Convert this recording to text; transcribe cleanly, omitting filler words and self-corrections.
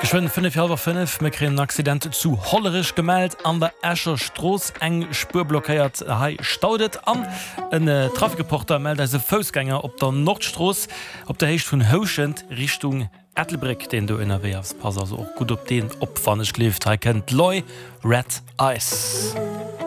Schon 5:05 mir kriegen Accident zu hollerisch gemeldet an der Escher Stroß eng Spur blockiert staudet an ein Trafikreporter meldet se Fußgänger op der Nordstroß op der Hecht von Hoschend Richtung Ettelbrick, den du innerwehrst. Pass also auch gut op den opfannisch kleft kennt Loi Red Ice.